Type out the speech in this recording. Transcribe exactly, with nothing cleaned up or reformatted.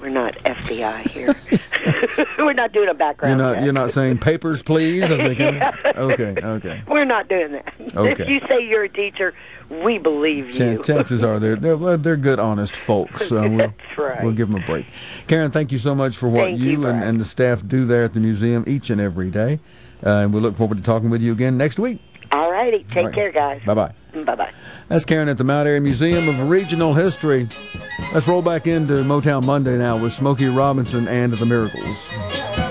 we're not F B I here. We're not doing a background You're not. check. You're not saying papers, please. I think. Yeah. Okay. Okay. We're not doing that. Okay. If you say you're a teacher, we believe you. Ch- chances are they're they're well, they're good, honest folks. So we'll, That's right. we'll give them a break. Karen, thank you so much for what Thank you, you, and, Brad. and the staff do there at the museum each and every day. Uh, and we look forward to talking with you again next week. All righty. Take All right. care, guys. Bye bye. Bye-bye. That's Karen at the Mount Airy Museum of Regional History. Let's roll back into Motown Monday now with Smokey Robinson and the Miracles.